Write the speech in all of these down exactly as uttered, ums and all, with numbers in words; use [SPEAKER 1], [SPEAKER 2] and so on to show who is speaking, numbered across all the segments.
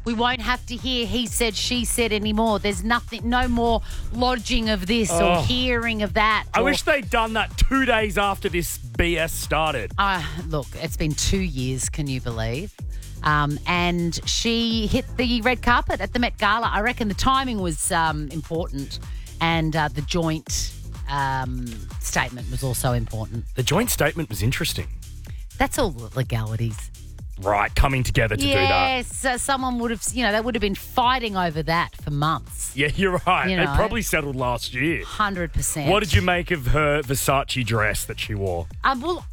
[SPEAKER 1] We won't have to hear he said, she said anymore. There's nothing, no more lodging of this
[SPEAKER 2] Oh.
[SPEAKER 1] or hearing of that.
[SPEAKER 2] I
[SPEAKER 1] or,
[SPEAKER 2] wish they'd done that two days after this B S started.
[SPEAKER 1] Uh, look, it's been two years, can you believe? Um, and she hit the red carpet at the Met Gala. I reckon the timing was um, important, and uh, the joint um, statement was also important.
[SPEAKER 2] The joint statement was interesting.
[SPEAKER 1] That's all the legalities.
[SPEAKER 2] Right, coming together to do that.
[SPEAKER 1] Yes, uh, someone would have, you know, they would have been fighting over that for months.
[SPEAKER 2] Yeah, you're right.
[SPEAKER 1] You
[SPEAKER 2] They
[SPEAKER 1] know.
[SPEAKER 2] probably settled last year.
[SPEAKER 1] one hundred percent.
[SPEAKER 2] What did you make of her Versace dress that she wore?
[SPEAKER 1] Um, well,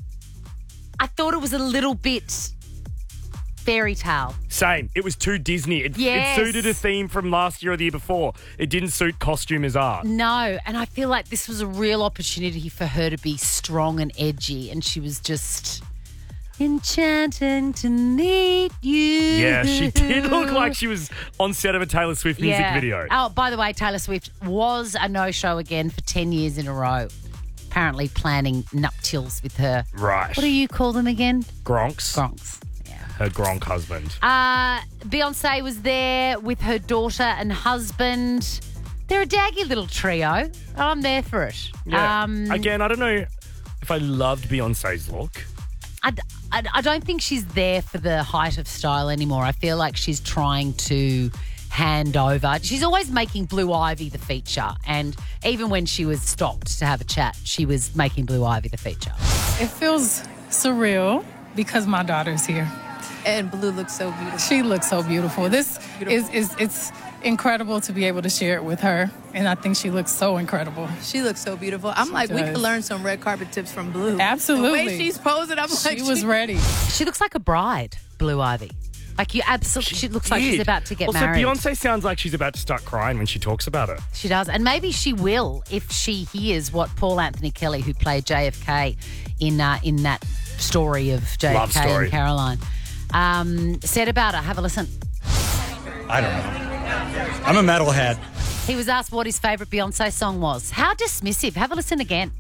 [SPEAKER 1] I thought it was a little bit fairy tale.
[SPEAKER 2] Same. It was too Disney. It,
[SPEAKER 1] Yes.
[SPEAKER 2] it suited a theme from last year or the year before. It didn't suit costume as art.
[SPEAKER 1] No, and I feel like this was a real opportunity for her to be strong and edgy, and she was just enchanting to meet you.
[SPEAKER 2] Yeah, she did look like she was on set of a Taylor Swift music
[SPEAKER 1] Yeah.
[SPEAKER 2] video.
[SPEAKER 1] Oh, by the way, Taylor Swift was a no-show again for ten years in a row. Apparently planning nuptials with her.
[SPEAKER 2] Right.
[SPEAKER 1] What do you call them again?
[SPEAKER 2] Gronks.
[SPEAKER 1] Gronks. Yeah.
[SPEAKER 2] Her Gronk husband.
[SPEAKER 1] Uh, Beyonce was there with her daughter and husband. They're a daggy little trio. I'm there for it.
[SPEAKER 2] Yeah.
[SPEAKER 1] Um,
[SPEAKER 2] Again, I don't know if I loved Beyonce's look.
[SPEAKER 1] I, I, I don't think she's there for the height of style anymore. I feel like she's trying to hand over. She's always making Blue Ivy the feature. And even when she was stopped to have a chat, she was making Blue Ivy the feature.
[SPEAKER 3] It feels surreal because my daughter's here.
[SPEAKER 4] And Blue looks so beautiful.
[SPEAKER 3] She looks so beautiful. This is, is it's incredible to be able to share it with her. And I think she looks so incredible.
[SPEAKER 4] She looks so beautiful. I'm
[SPEAKER 3] She
[SPEAKER 4] like, we
[SPEAKER 3] does.
[SPEAKER 4] could learn some red carpet tips from Blue.
[SPEAKER 3] Absolutely.
[SPEAKER 4] The way she's posing, I'm like,
[SPEAKER 3] She was ready.
[SPEAKER 1] She looks like a bride, Blue Ivy. Like you absolutely, she looks like she's
[SPEAKER 2] Did.
[SPEAKER 1] about to get
[SPEAKER 2] also,
[SPEAKER 1] married.
[SPEAKER 2] Beyonce sounds like she's about to start crying when she talks about it.
[SPEAKER 1] She does. And maybe she will if she hears what Paul Anthony Kelly, who played J F K in uh, in that story of J
[SPEAKER 2] Love
[SPEAKER 1] F K
[SPEAKER 2] story.
[SPEAKER 1] and Caroline, um, said about her. Have a listen.
[SPEAKER 5] I don't know. I'm a metalhead.
[SPEAKER 1] He was asked what his favourite Beyonce song was. How dismissive. Have a listen again.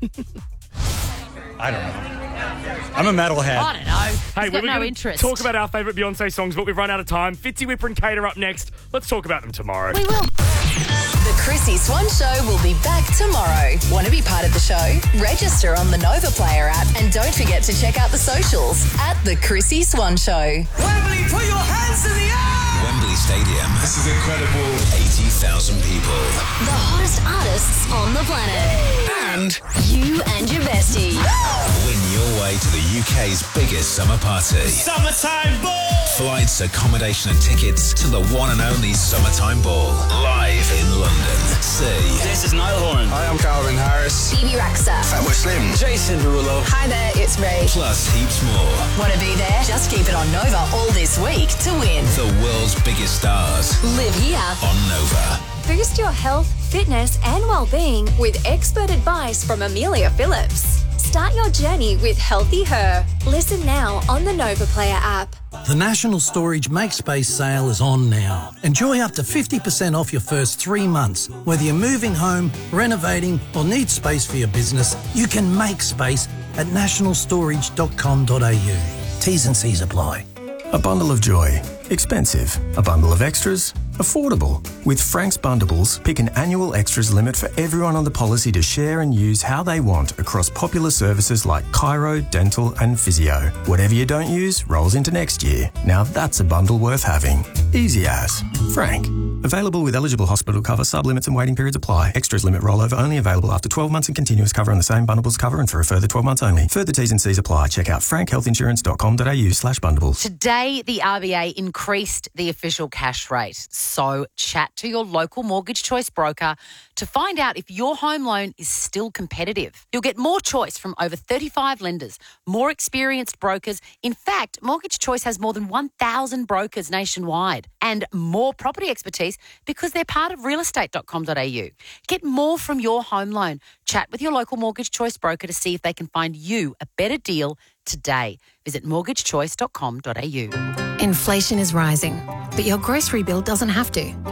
[SPEAKER 5] I don't know. I'm a metalhead.
[SPEAKER 1] I don't know.
[SPEAKER 2] Hey,
[SPEAKER 1] He's
[SPEAKER 2] we
[SPEAKER 1] got
[SPEAKER 2] were
[SPEAKER 1] no
[SPEAKER 2] going to
[SPEAKER 1] interest.
[SPEAKER 2] talk about our favourite Beyonce songs, but we've run out of time. Fitzy, Whipper and Kate are up next. Let's talk about them tomorrow.
[SPEAKER 1] We will.
[SPEAKER 6] The Chrissy Swan Show will be back tomorrow. Want to be part of the show? Register on the Nova Player app and don't forget to check out the socials at The Chrissy Swan Show.
[SPEAKER 7] Wembley, put your hands in the air!
[SPEAKER 8] Wembley Stadium.
[SPEAKER 7] This is incredible.
[SPEAKER 8] eighty thousand people.
[SPEAKER 6] The hottest artists on the planet.
[SPEAKER 8] And
[SPEAKER 6] You and your bestie.
[SPEAKER 8] win your way to the U K's biggest summer party.
[SPEAKER 7] Summertime ball!
[SPEAKER 8] Flights, accommodation and tickets to the one and only Summertime Ball. Live in London. See
[SPEAKER 7] This is Niall Horan.
[SPEAKER 5] Hi, I'm Calvin Harris.
[SPEAKER 6] Phoebe Raxa.
[SPEAKER 8] Fatboy Slim.
[SPEAKER 7] Jason Derulo.
[SPEAKER 6] Hi there, it's Ray.
[SPEAKER 8] Plus heaps more.
[SPEAKER 6] Want to be there? Just keep it on Nova all this week to win.
[SPEAKER 8] The world's biggest stars
[SPEAKER 6] Live here.
[SPEAKER 8] on Nova.
[SPEAKER 9] Boost your health, fitness, and well-being with expert advice from Amelia Phillips. Start your journey with Healthy Her. Listen now on the Nova Player app.
[SPEAKER 10] The National Storage Make Space sale is on now. Enjoy up to fifty percent off your first three months. Whether you're moving home, renovating, or need space for your business, you can make space at national storage dot com dot a u. T's and C's apply.
[SPEAKER 11] A bundle of joy. Expensive. A bundle of extras. Affordable. With Frank's Bundleables, pick an annual extras limit for everyone on the policy to share and use how they want across popular services like chiro, dental and physio. Whatever you don't use rolls into next year. Now that's a bundle worth having. Easy as. Frank. Available with eligible hospital cover, sub-limits and waiting periods apply. Extras limit rollover only available after twelve months and continuous cover on the same bundleables cover and for a further twelve months only. Further T's and C's apply. Check out frank health insurance dot com dot a u slash bundleables.
[SPEAKER 1] Today, the R B A increased the official cash rate. So chat to your local mortgage choice broker to find out if your home loan is still competitive. You'll get more choice from over thirty-five lenders, more experienced brokers. In fact, Mortgage Choice has more than one thousand brokers nationwide and more property expertise because they're part of real estate dot com dot a u. Get more from your home loan. Chat with your local Mortgage Choice broker to see if they can find you a better deal today. Visit mortgage choice dot com dot a u.
[SPEAKER 12] Inflation is rising, but your grocery bill doesn't have to.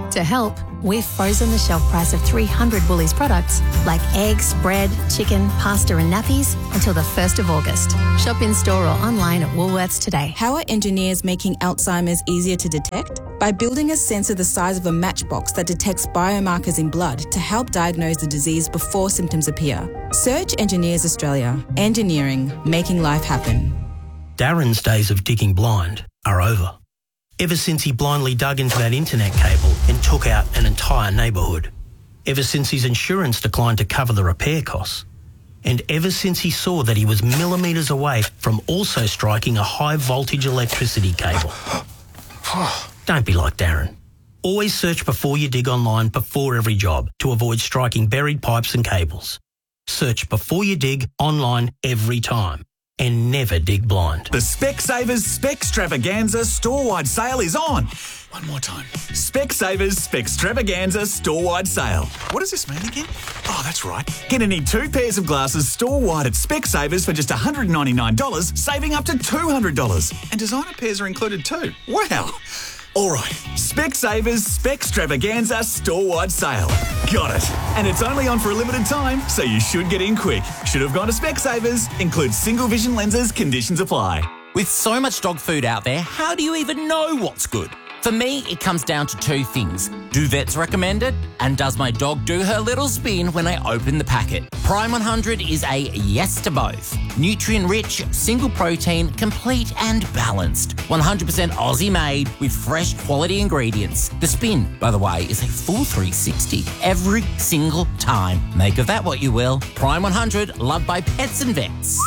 [SPEAKER 12] To help, we've frozen the shelf price of three hundred Woolies products like eggs, bread, chicken, pasta and nappies until the first of August. Shop in store or online at Woolworths today.
[SPEAKER 13] How are engineers making Alzheimer's easier to detect? By building a sensor the size of a matchbox that detects biomarkers in blood to help diagnose the disease before symptoms appear. Search Engineers Australia. Engineering, making life happen.
[SPEAKER 10] Darren's days of digging blind are over. Ever since he blindly dug into that internet cable and took out an entire neighbourhood. Ever since his insurance declined to cover the repair costs. And ever since he saw that he was millimetres away from also striking a high voltage electricity cable. Don't be like Darren. Always search before you dig online before every job to avoid striking buried pipes and cables. Search before you dig online every time. And never dig blind.
[SPEAKER 14] The Specsavers Specstravaganza store-wide sale is on. One more time. Specsavers Specstravaganza store-wide sale. What does this mean again? Oh, that's right. Get any two pairs of glasses store-wide at Specsavers for just one hundred ninety-nine dollars, saving up to two hundred dollars. And designer pairs are included too. Wow. All right, Specsavers Specstravaganza store-wide sale. Got it. And it's only on for a limited time, so you should get in quick. Should have gone to Specsavers. Includes single vision lenses. Conditions apply.
[SPEAKER 15] With so much dog food out there, how do you even know what's good? For me, it comes down to two things. Do vets recommend it? And does my dog do her little spin when I open the packet? Prime one hundred is a yes to both. Nutrient-rich, single protein, complete and balanced. one hundred percent Aussie made with fresh quality ingredients. The spin, by the way, is a full three sixty every single time. Make of that what you will. Prime one hundred, loved by pets and vets.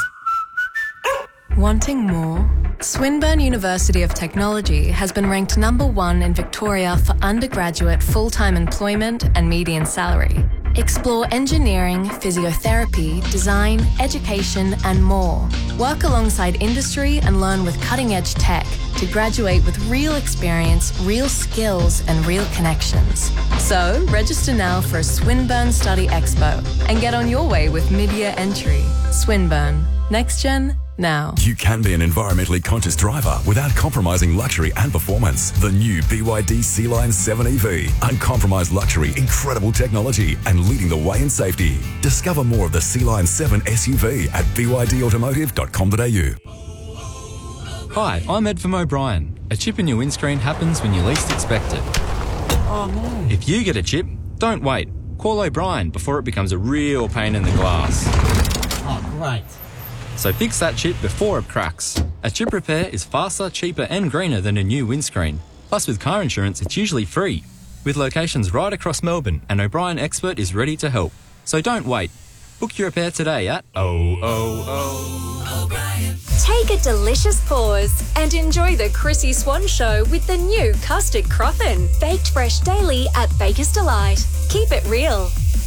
[SPEAKER 16] Wanting more? Swinburne University of Technology has been ranked number one in Victoria for undergraduate full-time employment and median salary. Explore engineering, physiotherapy, design, education and more. Work alongside industry and learn with cutting-edge tech to graduate with real experience, real skills and real connections. So, register now for a Swinburne Study Expo and get on your way with mid-year entry. Swinburne. Next Gen, now.
[SPEAKER 17] You can be an environmentally conscious driver without compromising luxury and performance. The new B Y D Sea-Line seven E V. Uncompromised luxury, incredible technology, and leading the way in safety. Discover more of the Sea-Line seven S U V at b y d automotive dot com dot a u.
[SPEAKER 18] Hi, I'm Ed from O'Brien. A chip in your windscreen happens when you least expect it. Oh no. If you get a chip, don't wait. Call O'Brien before it becomes a real pain in the glass.
[SPEAKER 10] Oh, great.
[SPEAKER 18] So fix that chip before it cracks. A chip repair is faster, cheaper and greener than a new windscreen. Plus with car insurance it's usually free. With locations right across Melbourne, an O'Brien expert is ready to help. So don't wait. Book your repair today at oh oh oh O'Brien.
[SPEAKER 9] Take a delicious pause and enjoy the Chrissy Swan Show with the new custard croffin. Baked fresh daily at Baker's Delight. Keep it real.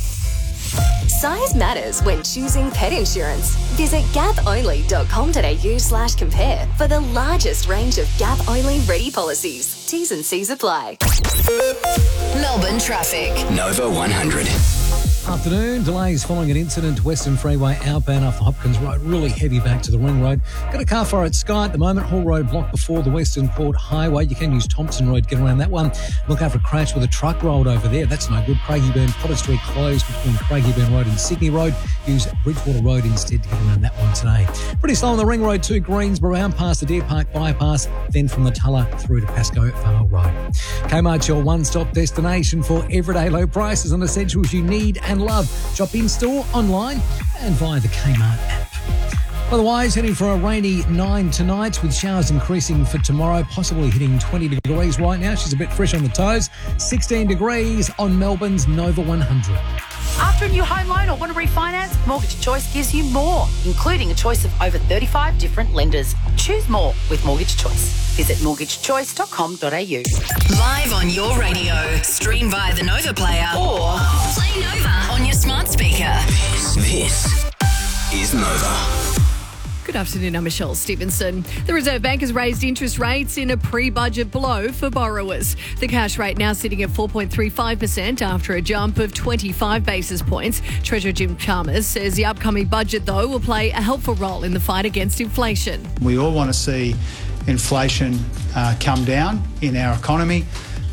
[SPEAKER 9] Size matters when choosing pet insurance. Visit gaponly dot com dot a u slash compare for the largest range of Gap Only ready policies. T's and C's apply.
[SPEAKER 6] Melbourne traffic.
[SPEAKER 8] Nova one hundred.
[SPEAKER 19] Afternoon, delays following an incident. Western Freeway outbound off Hopkins Road, really heavy back to the Ring Road. Got a car fire at Sky at the moment. Hall Road blocked before the Western Port Highway. You can use Thompson Road to get around that one. Look out for a crash with a truck rolled over there. That's no good. Craigieburn, Potter Street closed between Craigieburn Road and Sydney Road. Use Bridgewater Road instead to get around that one today. Pretty slow on the Ring Road to Greensboro, out past the Deer Park bypass, then from the Tulla through to Pascoe Vale Road. Kmart's your one-stop destination for everyday low prices on essentials you need and love. Shop in-store, online and via the Kmart app. Otherwise, heading for a rainy nine tonight with showers increasing for tomorrow, possibly hitting twenty degrees right now. She's a bit fresh on the toes. sixteen degrees on Melbourne's Nova one hundred.
[SPEAKER 1] After a new home loan or want to refinance, Mortgage Choice gives you more, including a choice of over thirty-five different lenders. Choose more with Mortgage Choice. Visit mortgage choice dot com dot a u.
[SPEAKER 6] Live on your radio, stream via the Nova Player or play Nova on your smart speaker.
[SPEAKER 8] This, this is Nova.
[SPEAKER 20] Good afternoon, I'm Michelle Stevenson. The Reserve Bank has raised interest rates in a pre-budget blow for borrowers. The cash rate now sitting at four point three five percent after a jump of twenty-five basis points. Treasurer Jim Chalmers says the upcoming budget, though, will play a helpful role in the fight against inflation.
[SPEAKER 21] We all want to see inflation uh, come down in our economy.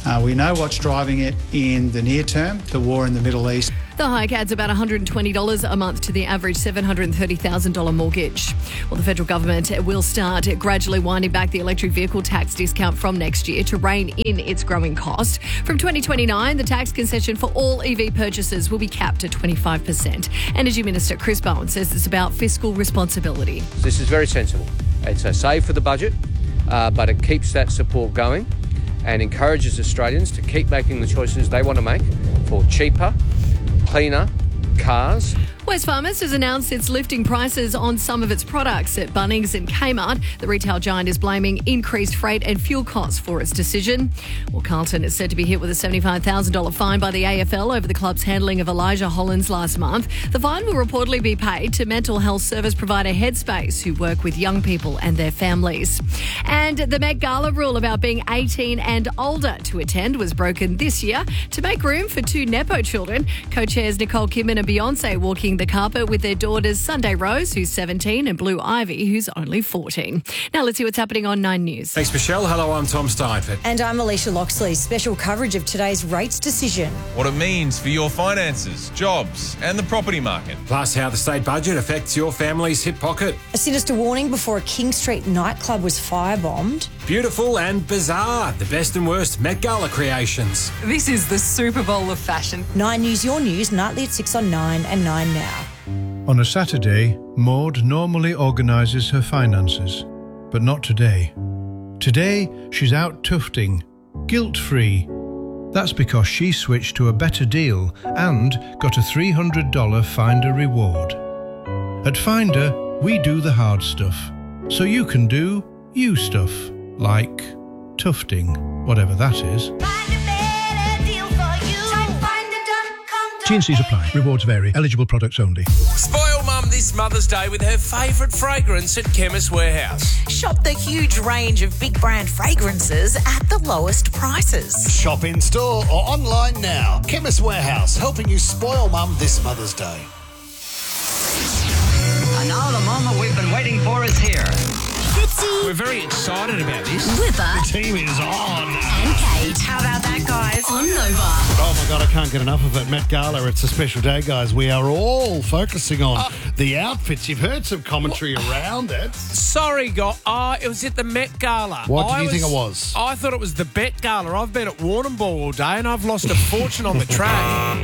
[SPEAKER 21] Uh, we know what's driving it in the near term, the war in the Middle East.
[SPEAKER 20] The hike adds about one hundred twenty dollars a month to the average seven hundred thirty thousand dollars mortgage. Well, the federal government will start gradually winding back the electric vehicle tax discount from next year to rein in its growing cost. From twenty twenty-nine, the tax concession for all E V purchases will be capped at twenty-five percent. Energy Minister Chris Bowen says it's about fiscal responsibility.
[SPEAKER 22] This is very sensible. It's a save for the budget, uh, but it keeps that support going and encourages Australians to keep making the choices they want to make for cheaper, cleaner cars.
[SPEAKER 20] Wesfarmers has announced it's lifting prices on some of its products at Bunnings and Kmart. The retail giant is blaming increased freight and fuel costs for its decision. Well, Carlton is said to be hit with a seventy-five thousand dollars fine by the A F L over the club's handling of Elijah Hollins last month. The fine will reportedly be paid to mental health service provider Headspace, who work with young people and their families. And the Met Gala rule about being eighteen and older to attend was broken this year to make room for two Nepo children. Co-chairs Nicole Kidman and Beyonce walking the carpet with their daughters Sunday Rose, who's seventeen, and Blue Ivy, who's only fourteen. Now let's see what's happening on Nine News.
[SPEAKER 23] Thanks, Michelle. Hello, I'm Tom Steinford.
[SPEAKER 24] And I'm Alicia Loxley. Special coverage of today's rates decision.
[SPEAKER 25] What it means for your finances, jobs and the property market.
[SPEAKER 23] Plus how the state budget affects your family's hip pocket.
[SPEAKER 24] A sinister warning before a King Street nightclub was firebombed.
[SPEAKER 23] Beautiful and bizarre. The best and worst Met Gala creations.
[SPEAKER 24] This is the Super Bowl of fashion. Nine News, your news, nightly at six on Nine and Nine Now.
[SPEAKER 26] On a Saturday, Maud normally organises her finances, but not today. Today, she's out tufting, guilt-free. That's because she switched to a better deal and got a three hundred dollars Finder reward. At Finder, we do the hard stuff, so you can do you stuff, like tufting, whatever that is. T and C's apply. Rewards vary. Eligible products only.
[SPEAKER 27] Spoil Mum this Mother's Day with her favourite fragrance at Chemist Warehouse.
[SPEAKER 28] Shop the huge range of big brand fragrances at the lowest prices.
[SPEAKER 29] Shop in store or online now. Chemist Warehouse, helping you spoil Mum this Mother's Day.
[SPEAKER 30] And now the moment we've been waiting for is here.
[SPEAKER 28] Fitzy.
[SPEAKER 27] We're very excited about this.
[SPEAKER 28] Whipper.
[SPEAKER 29] The team is on.
[SPEAKER 28] And Kate. How about that, guys? On Nova.
[SPEAKER 29] Oh, my God, I can't get enough of it. Met Gala, it's a special day, guys. We are all focusing on uh, the outfits. You've heard some commentary well, around it.
[SPEAKER 27] Sorry, guys. Oh, it was at the Met Gala.
[SPEAKER 29] What did
[SPEAKER 27] I
[SPEAKER 29] you
[SPEAKER 27] was,
[SPEAKER 29] think it was?
[SPEAKER 27] I thought it was the Bet Gala. I've been at Warrnambool all day and I've lost a fortune on the track.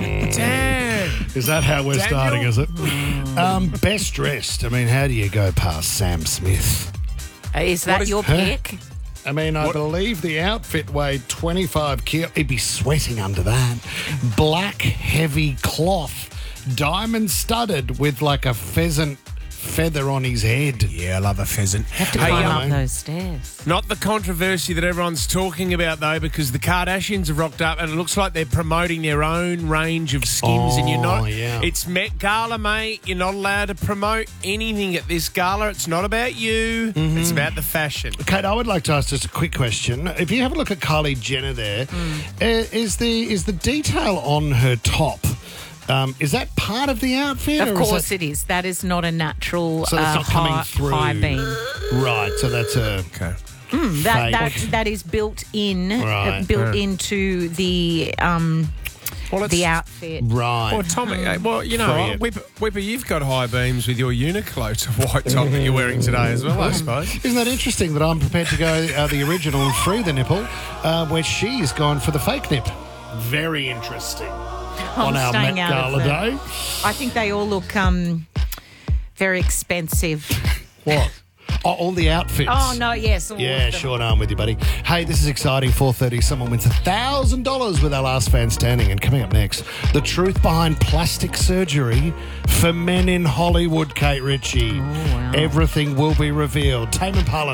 [SPEAKER 27] Damn.
[SPEAKER 29] Is that how we're
[SPEAKER 27] Daniel?
[SPEAKER 29] starting, is it? um, best dressed. I mean, how do you go past Sam Smith?
[SPEAKER 28] Is that is, your pick?
[SPEAKER 29] Huh? I mean, I what? believe the outfit weighed twenty-five kilos. He'd be sweating under that. Black, heavy cloth, diamond studded with like a pheasant feather on his head.
[SPEAKER 27] Yeah, I love a pheasant.
[SPEAKER 28] Have to hey, climb um, up those stairs.
[SPEAKER 27] Not the controversy that everyone's talking about, though, because the Kardashians have rocked up and it looks like they're promoting their own range of skims.
[SPEAKER 29] Oh,
[SPEAKER 27] and you're not.
[SPEAKER 29] Yeah.
[SPEAKER 27] It's Met Gala, mate. You're not allowed to promote anything at this gala. It's not about you. Mm-hmm. It's about the fashion.
[SPEAKER 29] Kate, I would like to ask just a quick question. If you have a look at Kylie Jenner there, mm. uh, is the is the detail on her top? Um, is that part of the outfit?
[SPEAKER 28] Of
[SPEAKER 29] or
[SPEAKER 28] course
[SPEAKER 29] is that...
[SPEAKER 28] it is. That is not a natural
[SPEAKER 29] so that's
[SPEAKER 28] uh,
[SPEAKER 29] not coming
[SPEAKER 28] high,
[SPEAKER 29] through.
[SPEAKER 28] high beam.
[SPEAKER 29] Right, so that's a... Okay.
[SPEAKER 28] Mm, that, that, that is built in,
[SPEAKER 29] right.
[SPEAKER 28] uh, built
[SPEAKER 29] yeah.
[SPEAKER 28] into the... Um,
[SPEAKER 27] Well,
[SPEAKER 28] the outfit.
[SPEAKER 29] Right.
[SPEAKER 27] Well, Tommy, well, you know, Whipper, Whipper, you've got high beams with your Uniqlo white top that you're wearing today as well, I suppose.
[SPEAKER 29] Isn't that interesting that I'm prepared to go uh, the original and free the nipple, uh, where she's gone for the fake nip? Very interesting.
[SPEAKER 28] I'm
[SPEAKER 29] on our Met Gala day.
[SPEAKER 28] I think they all look um, very expensive.
[SPEAKER 29] What? Oh, all the outfits.
[SPEAKER 28] Oh, no, yes. All
[SPEAKER 29] yeah, sure, no, I'm with you, buddy. Hey, this is exciting. four thirty, someone wins one thousand dollars with our last fan standing. And coming up next, the truth behind plastic surgery for men in Hollywood, Kate Ritchie.
[SPEAKER 28] Oh, wow.
[SPEAKER 29] Everything will be revealed. Tame Impala